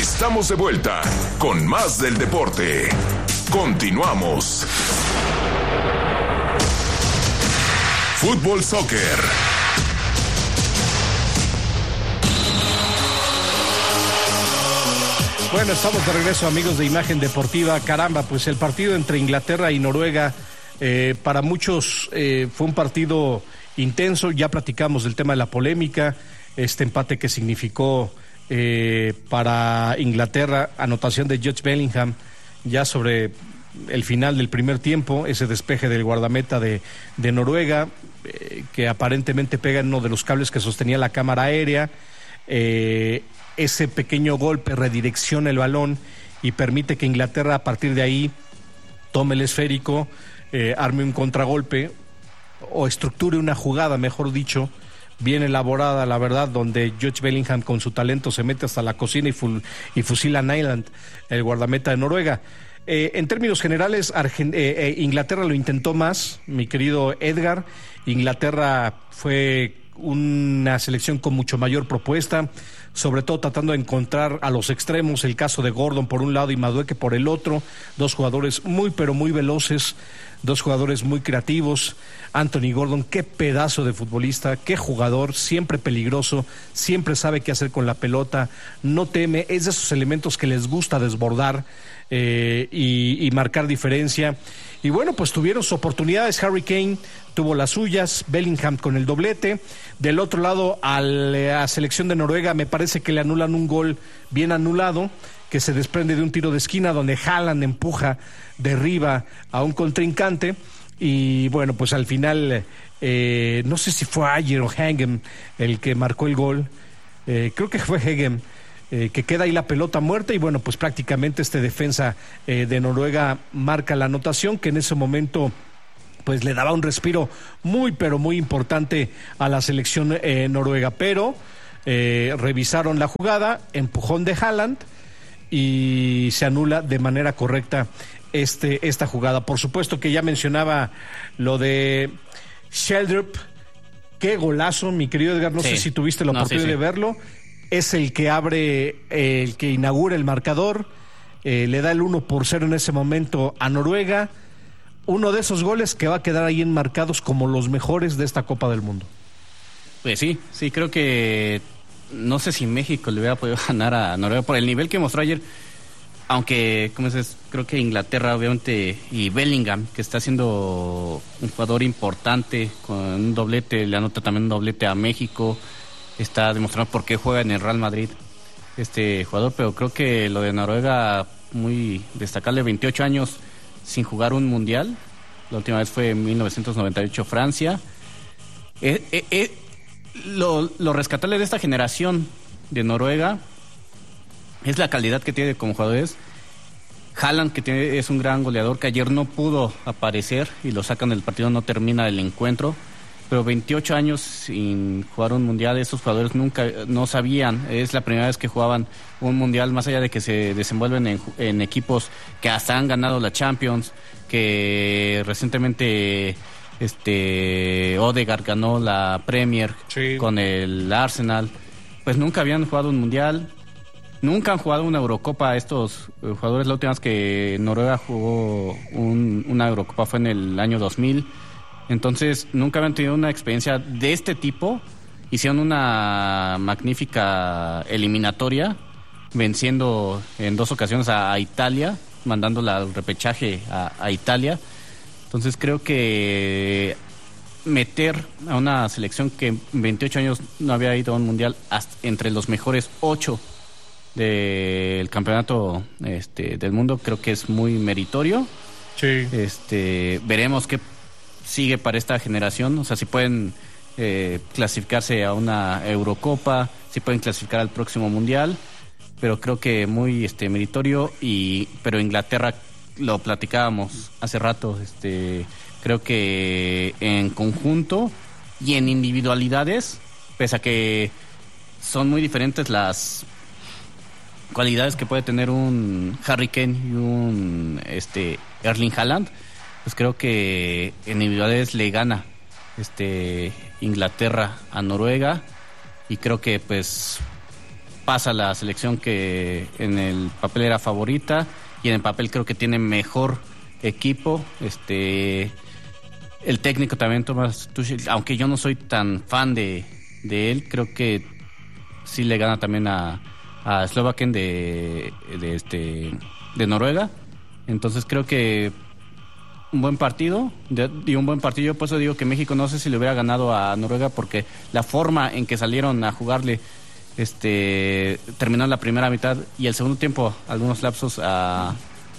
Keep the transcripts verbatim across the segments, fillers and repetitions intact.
Estamos de vuelta con más del deporte. Continuamos. Fútbol Soccer. Bueno, estamos de regreso, amigos de Imagen Deportiva. Caramba, pues el partido entre Inglaterra y Noruega, eh, para muchos eh, fue un partido intenso. Ya platicamos del tema de la polémica, este empate que significó eh, para Inglaterra, anotación de Jude Bellingham ya sobre el final del primer tiempo, ese despeje del guardameta de, de Noruega, eh, que aparentemente pega en uno de los cables que sostenía la cámara aérea. Eh, ese pequeño golpe redirecciona el balón y permite que Inglaterra a partir de ahí tome el esférico, eh, arme un contragolpe o estructure una jugada, mejor dicho, bien elaborada, la verdad, donde Jude Bellingham con su talento se mete hasta la cocina y, fu- y fusila a Nyland, el guardameta de Noruega. Eh, en términos generales, Argen- eh, eh, Inglaterra lo intentó más, mi querido Edgar. Inglaterra fue una selección con mucho mayor propuesta, sobre todo tratando de encontrar a los extremos, el caso de Gordon por un lado y Madueke por el otro, dos jugadores muy pero muy veloces, dos jugadores muy creativos. Anthony Gordon, qué pedazo de futbolista, qué jugador, siempre peligroso, siempre sabe qué hacer con la pelota, no teme, es de esos elementos que les gusta desbordar eh, y, y marcar diferencia. Y bueno, pues tuvieron sus oportunidades. Harry Kane tuvo las suyas, Bellingham con el doblete. Del otro lado, a la selección de Noruega me parece que le anulan un gol bien anulado, que se desprende de un tiro de esquina donde Haaland empuja, derriba a un contrincante. Y bueno, pues al final, eh, no sé si fue Ayer o Hegem el que marcó el gol. Eh, creo que fue Hegem. Eh, que queda ahí la pelota muerta y bueno, pues prácticamente este defensa eh, de Noruega marca la anotación, que en ese momento pues le daba un respiro muy pero muy importante a la selección eh, noruega, pero eh, revisaron la jugada, empujón de Haaland y se anula de manera correcta este esta jugada. Por supuesto que ya mencionaba lo de Sheldrup, qué golazo, mi querido Edgar, no sí. sé si tuviste la oportunidad no, sí, sí. de verlo. Es el que abre, eh, el que inaugura el marcador, eh, le da el uno por cero en ese momento a Noruega. Uno de esos goles que va a quedar ahí enmarcados como los mejores de esta Copa del Mundo. Pues sí, sí, creo que no sé si México le hubiera podido ganar a Noruega por el nivel que mostró ayer, aunque, como dices, creo que Inglaterra obviamente, y Bellingham, que está siendo un jugador importante con un doblete, le anota también un doblete a México. Está demostrando por qué juega en el Real Madrid este jugador, pero creo que lo de Noruega, muy destacable, veintiocho años sin jugar un mundial. La última vez fue en mil novecientos noventa y ocho, Francia. Eh, eh, eh, lo, lo rescatable de esta generación de Noruega es la calidad que tiene como jugadores. Haaland, que tiene, es un gran goleador, que ayer no pudo aparecer y lo sacan del partido, no termina el encuentro. Pero veintiocho años sin jugar un mundial, esos jugadores nunca, no sabían, es la primera vez que jugaban un mundial, más allá de que se desenvuelven en, en equipos que hasta han ganado la Champions, que recientemente este Odegaard ganó la Premier sí. con el Arsenal, pues nunca habían jugado un mundial, nunca han jugado una Eurocopa estos jugadores. La última vez que Noruega jugó un, una Eurocopa fue en el año dos mil. Entonces, nunca habían tenido una experiencia de este tipo. Hicieron una magnífica eliminatoria, venciendo en dos ocasiones a, a Italia, mandándola al repechaje a, a Italia. Entonces, creo que meter a una selección que en veintiocho años no había ido a un mundial hasta entre los mejores ocho del campeonato este, del mundo, creo que es muy meritorio. Sí. Este, veremos qué sigue para esta generación, o sea, si pueden eh, clasificarse a una Eurocopa, si pueden clasificar al próximo Mundial, pero creo que muy este meritorio. Y pero Inglaterra, lo platicábamos hace rato, este creo que en conjunto y en individualidades, pese a que son muy diferentes las cualidades que puede tener un Harry Kane y un este Erling Haaland, pues creo que en individuales le gana este Inglaterra a Noruega, y creo que pues pasa la selección que en el papel era favorita y en el papel creo que tiene mejor equipo. Este, el técnico también, Thomas Tuchel, aunque yo no soy tan fan de, de él, creo que sí le gana también a, a Slovaken de, de, este, de Noruega. Entonces creo que un buen partido, de, y un buen partido, por eso digo que México no sé si le hubiera ganado a Noruega, porque la forma en que salieron a jugarle, este, terminó la primera mitad y el segundo tiempo, algunos lapsos a,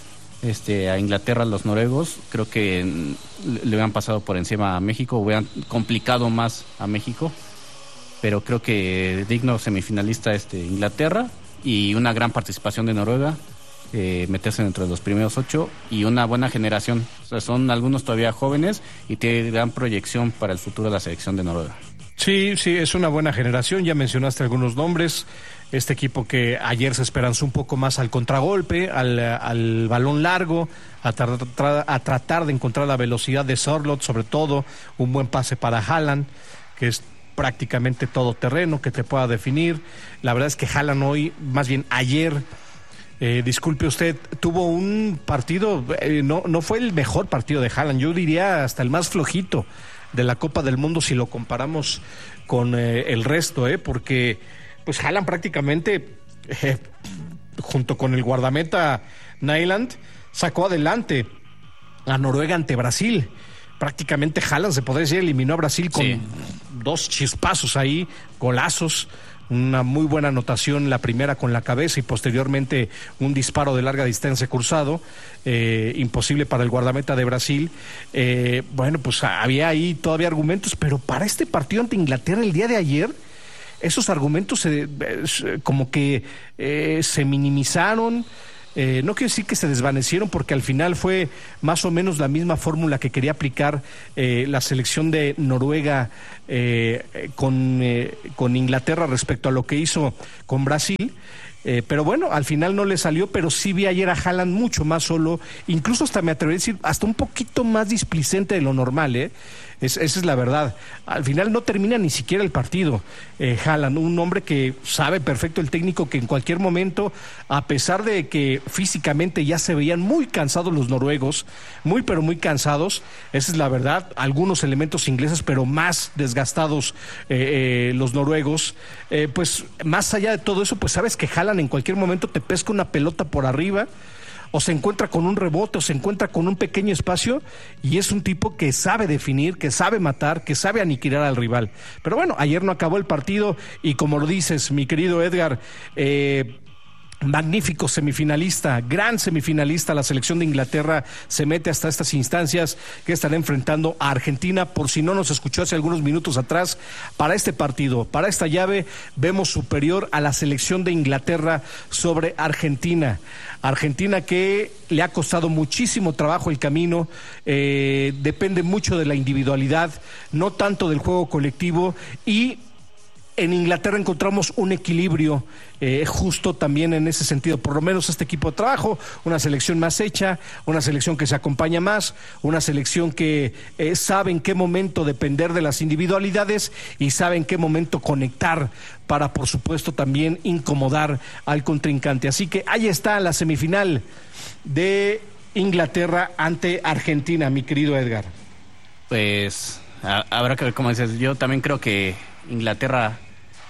este, a Inglaterra, los noruegos, creo que le hubieran pasado por encima a México, hubieran complicado más a México, pero creo que digno semifinalista este Inglaterra y una gran participación de Noruega. Eh, meterse dentro de los primeros ocho y una buena generación. O sea, son algunos todavía jóvenes y tiene gran proyección para el futuro de la selección de Noruega. Sí, sí, es una buena generación. Ya mencionaste algunos nombres. Este equipo que ayer se esperanzó un poco más al contragolpe, al, al balón largo, a, tra- tra- a tratar de encontrar la velocidad de Sørloth, sobre todo un buen pase para Haaland, que es prácticamente todoterreno, que te pueda definir. La verdad es que Haaland hoy, más bien ayer, Eh, disculpe usted, tuvo un partido, eh, no, no fue el mejor partido de Haaland, yo diría hasta el más flojito de la Copa del Mundo si lo comparamos con eh, el resto, eh, porque pues Haaland prácticamente, eh, junto con el guardameta Nyland, sacó adelante a Noruega ante Brasil. Prácticamente Haaland, se podría decir, eliminó a Brasil con sí. dos chispazos ahí, golazos. Una muy buena anotación, la primera con la cabeza y posteriormente un disparo de larga distancia cruzado, eh, imposible para el guardameta de Brasil. Eh, bueno, pues había ahí todavía argumentos, pero para este partido ante Inglaterra el día de ayer, esos argumentos se, como que eh, se minimizaron. Eh, no quiero decir que se desvanecieron, porque al final fue más o menos la misma fórmula que quería aplicar eh, la selección de Noruega eh, con, eh, con Inglaterra respecto a lo que hizo con Brasil. Eh, pero bueno, al final no le salió, pero sí vi ayer a Haaland mucho más solo, incluso hasta me atrevería a decir, hasta un poquito más displicente de lo normal, ¿eh? Es, esa es la verdad. Al final no termina ni siquiera el partido. Eh, Haaland, un hombre que sabe perfecto el técnico que en cualquier momento, a pesar de que físicamente ya se veían muy cansados los noruegos, muy pero muy cansados, esa es la verdad, algunos elementos ingleses, pero más desgastados eh, eh, los noruegos, eh, pues más allá de todo eso, pues sabes que Haaland en cualquier momento te pesca una pelota por arriba, o se encuentra con un rebote, o se encuentra con un pequeño espacio, y es un tipo que sabe definir, que sabe matar, que sabe aniquilar al rival. Pero bueno, ayer no acabó el partido, y como lo dices, mi querido Edgar, eh, magnífico semifinalista, gran semifinalista, la selección de Inglaterra se mete hasta estas instancias que estará enfrentando a Argentina. Por si no nos escuchó hace algunos minutos atrás, para este partido, para esta llave, vemos superior a la selección de Inglaterra sobre Argentina. Argentina que le ha costado muchísimo trabajo el camino, eh, depende mucho de la individualidad, no tanto del juego colectivo, y en Inglaterra encontramos un equilibrio eh, justo también en ese sentido, por lo menos este equipo de trabajo, una selección más hecha, una selección que se acompaña más, una selección que eh, sabe en qué momento depender de las individualidades y sabe en qué momento conectar para, por supuesto, también incomodar al contrincante. Así que ahí está la semifinal de Inglaterra ante Argentina, mi querido Edgar. Pues a, habrá que ver cómo dices. Yo también creo que Inglaterra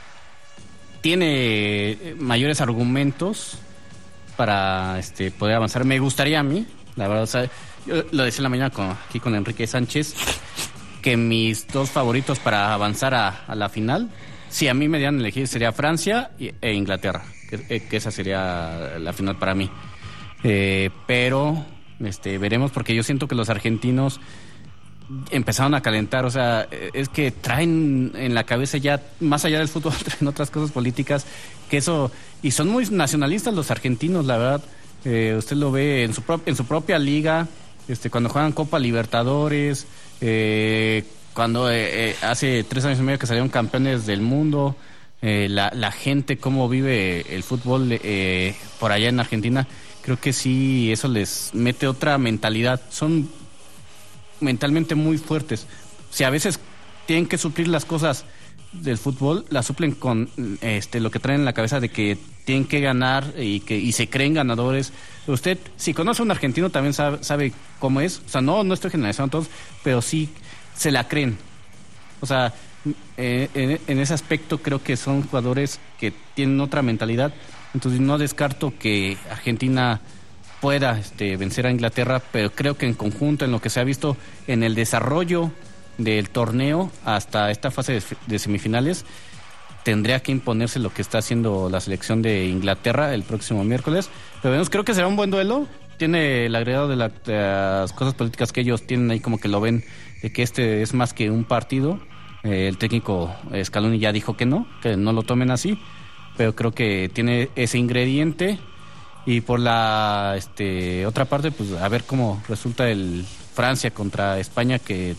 tiene mayores argumentos para este poder avanzar. Me gustaría a mí, la verdad, o sea, yo lo decía en la mañana con, aquí con Enrique Sánchez, que mis dos favoritos para avanzar a, a la final, si a mí me dieran elegir, sería Francia e Inglaterra, que, que esa sería la final para mí. Eh, pero este veremos, porque yo siento que los argentinos empezaron a calentar, o sea, es que traen en la cabeza ya, más allá del fútbol, traen otras cosas políticas, que eso, y son muy nacionalistas los argentinos, la verdad. Eh, usted lo ve en su, pro, en su propia liga, este, cuando juegan Copa Libertadores, eh, cuando eh, eh, hace tres años y medio que salieron campeones del mundo, eh, la, la gente, cómo vive el fútbol eh, por allá en Argentina, creo que sí, eso les mete otra mentalidad, son mentalmente muy fuertes. Si a veces tienen que suplir las cosas del fútbol la suplen con este lo que traen en la cabeza de que tienen que ganar y que y se creen ganadores. Usted, si conoce a un argentino, también sabe, sabe cómo es. O sea, no, no estoy generalizando a todos, pero sí se la creen. O sea, eh, en, en ese aspecto creo que son jugadores que tienen otra mentalidad. Entonces no descarto que Argentina pueda este, vencer a Inglaterra, pero creo que en conjunto, en lo que se ha visto en el desarrollo del torneo hasta esta fase de, de semifinales, tendría que imponerse lo que está haciendo la selección de Inglaterra el próximo miércoles. Pero vemos, creo que será un buen duelo. Tiene el agregado de, la, de las cosas políticas que ellos tienen ahí, como que lo ven, de que este es más que un partido. Eh, el técnico Scaloni ya dijo que no, que no lo tomen así, pero creo que tiene ese ingrediente. Y por la este otra parte, pues a ver cómo resulta el Francia contra España, que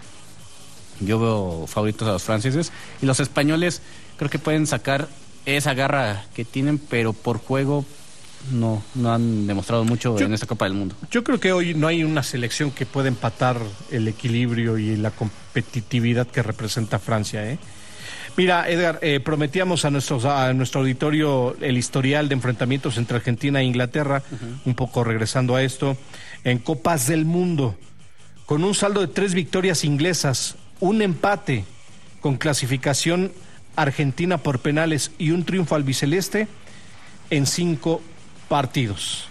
yo veo favoritos a los franceses. Y los españoles creo que pueden sacar esa garra que tienen, pero por juego no no han demostrado mucho yo, en esta Copa del Mundo. Yo creo que hoy no hay una selección que pueda empatar el equilibrio y la competitividad que representa Francia, ¿eh? Mira, Edgar, eh, prometíamos a, nuestros, a nuestro auditorio el historial de enfrentamientos entre Argentina e Inglaterra, uh-huh. un poco regresando a esto, en Copas del Mundo, con un saldo de tres victorias inglesas, un empate con clasificación argentina por penales y un triunfo albiceleste en cinco partidos.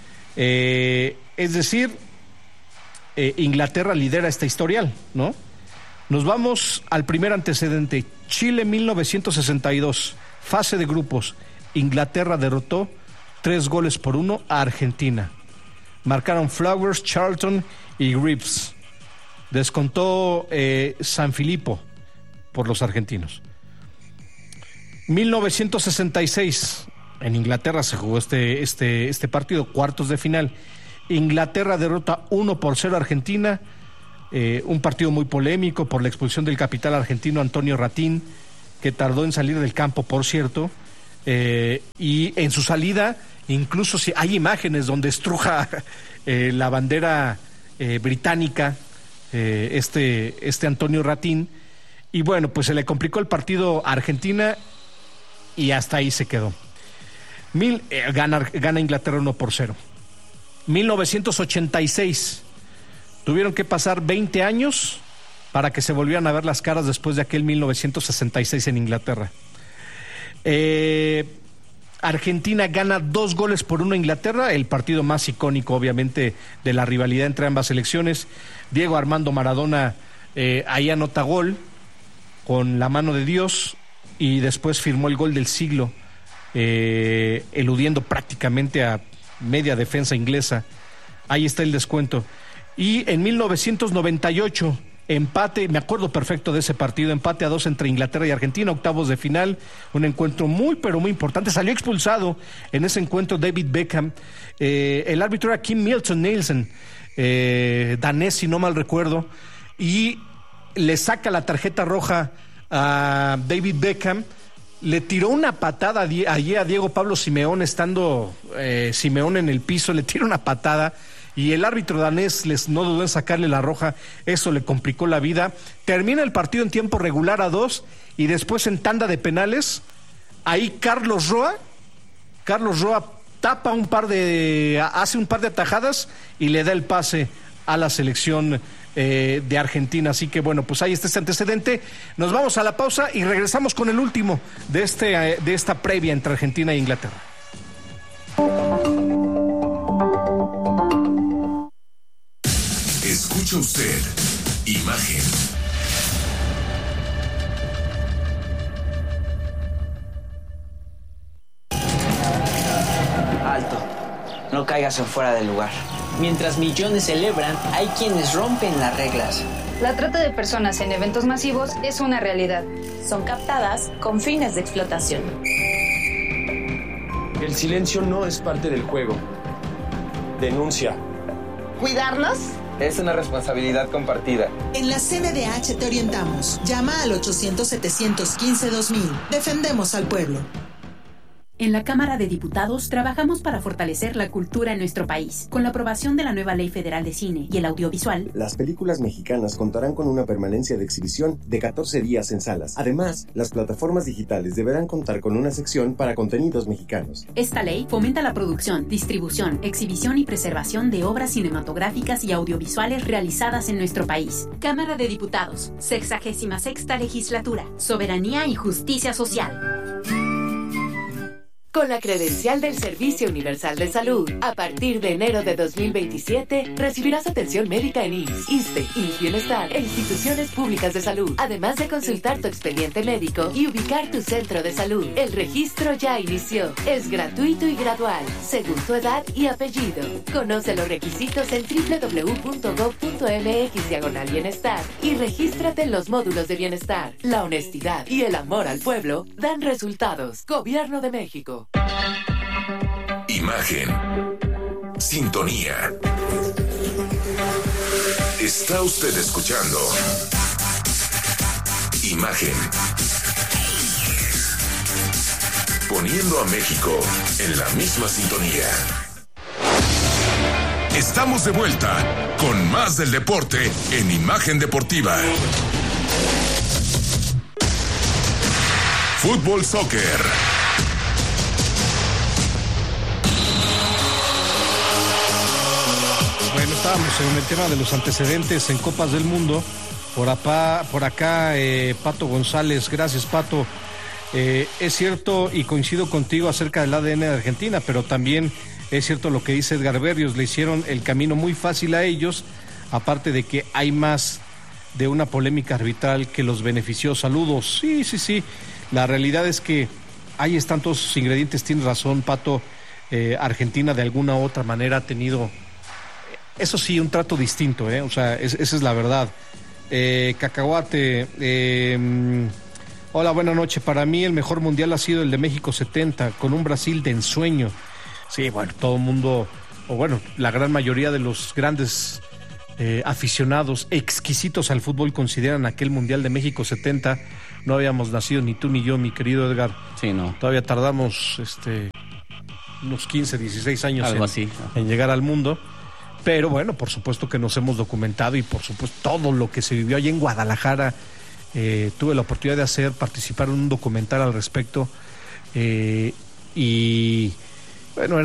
Eh, es decir, eh, Inglaterra lidera este historial, ¿no? Nos vamos al primer antecedente. Chile mil novecientos sesenta y dos, fase de grupos. Inglaterra derrotó tres goles por uno a Argentina. Marcaron Flowers, Charlton y Gribbs. Descontó eh, Sanfilippo por los argentinos. mil novecientos sesenta y seis, en Inglaterra se jugó este, este, este partido, cuartos de final. Inglaterra derrota uno por cero a Argentina. Eh, un partido muy polémico por la expulsión del capitán argentino Antonio Ratín, que tardó en salir del campo, por cierto, eh, y en su salida, incluso si hay imágenes donde estruja eh, la bandera eh, británica, eh, este, este Antonio Ratín, y bueno, pues se le complicó el partido a Argentina y hasta ahí se quedó. Mil, eh, gana, gana Inglaterra uno por cero. mil novecientos ochenta y seis, tuvieron que pasar veinte años para que se volvieran a ver las caras después de aquel mil novecientos sesenta y seis en Inglaterra. Eh, Argentina gana dos goles por uno a Inglaterra, el partido más icónico, obviamente, de la rivalidad entre ambas selecciones. Diego Armando Maradona eh, ahí anota gol con la mano de Dios y después firmó el gol del siglo, eh, eludiendo prácticamente a media defensa inglesa. Ahí está el descuento. Y en mil novecientos noventa y ocho, empate, me acuerdo perfecto de ese partido, empate a dos entre Inglaterra y Argentina, octavos de final, un encuentro muy pero muy importante. Salió expulsado en ese encuentro David Beckham, eh, el árbitro era Kim Milton Nielsen, eh, danés si no mal recuerdo, y le saca la tarjeta roja a David Beckham. Le tiró una patada allí a Diego Pablo Simeone, estando eh, Simeone en el piso, le tira una patada y el árbitro danés les no dudó en sacarle la roja. Eso le complicó la vida. Termina el partido en tiempo regular a dos y después en tanda de penales. Ahí Carlos Roa, Carlos Roa tapa un par de, hace un par de atajadas y le da el pase a la selección eh, de Argentina. Así que bueno, pues ahí está este antecedente. Nos vamos a la pausa y regresamos con el último de este eh, de esta previa entre Argentina e Inglaterra. Escucha usted Imagen. Alto, no caigas en fuera del lugar. Mientras millones celebran, hay quienes rompen las reglas. La trata de personas en eventos masivos es una realidad. Son captadas con fines de explotación. El silencio no es parte del juego. Denuncia. ¿Cuidarnos? Es una responsabilidad compartida. En la C N D H te orientamos. Llama al ochocientos, setecientos quince, dos mil. Defendemos al pueblo. En la Cámara de Diputados trabajamos para fortalecer la cultura en nuestro país. Con la aprobación de la nueva Ley Federal de Cine y el Audiovisual, las películas mexicanas contarán con una permanencia de exhibición de catorce días en salas. Además, las plataformas digitales deberán contar con una sección para contenidos mexicanos. Esta ley fomenta la producción, distribución, exhibición y preservación de obras cinematográficas y audiovisuales realizadas en nuestro país. Cámara de Diputados, sexagésima sexta legislatura, soberanía y justicia social. Con la credencial del Servicio Universal de Salud, a partir de enero de dos mil veintisiete, recibirás atención médica en I M S S, ISSSTE, I M S S Bienestar e instituciones públicas de salud, además de consultar tu expediente médico y ubicar tu centro de salud. El registro ya inició. Es gratuito y gradual, según tu edad y apellido. Conoce los requisitos en doble u doble u doble u punto gob punto eme equis diagonal bienestar y regístrate en los módulos de bienestar. La honestidad y el amor al pueblo dan resultados. Gobierno de México. Imagen. Sintonía. Está usted escuchando Imagen. Poniendo a México en la misma sintonía. Estamos de vuelta con más del deporte en Imagen Deportiva. Fútbol Soccer. Bueno, estábamos en el tema de los antecedentes en Copas del Mundo. Por acá, por acá eh, Pato González, gracias Pato. Eh, es cierto y coincido contigo acerca del A D N de Argentina, pero también es cierto lo que dice Edgar Berrios, le hicieron el camino muy fácil a ellos, aparte de que hay más de una polémica arbitral que los benefició. Saludos. Sí, sí, sí. La realidad es que ahí están todos sus ingredientes, tienes razón Pato. Eh, Argentina de alguna u otra manera ha tenido... Eso sí, un trato distinto, ¿eh? O sea, es, esa es la verdad. Eh, Cacahuate, eh, hola, buenas noches. Para mí el mejor mundial ha sido el de México setenta, con un Brasil de ensueño. Sí, bueno, todo el mundo, o bueno, la gran mayoría de los grandes eh, aficionados exquisitos al fútbol consideran aquel mundial de México setenta. No habíamos nacido ni tú ni yo, mi querido Edgar. Sí, no. Todavía tardamos este, unos quince, dieciséis años Algo en, así. en llegar al mundo. Pero bueno, por supuesto que nos hemos documentado y por supuesto todo lo que se vivió allí en Guadalajara. Eh, tuve la oportunidad de hacer, participar en un documental al respecto. Eh, y bueno,